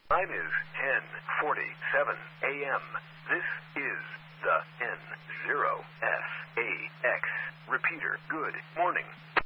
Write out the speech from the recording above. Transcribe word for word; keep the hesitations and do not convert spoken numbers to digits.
Time is ten forty-seven a.m. This is the N zero S A X repeater. Good morning.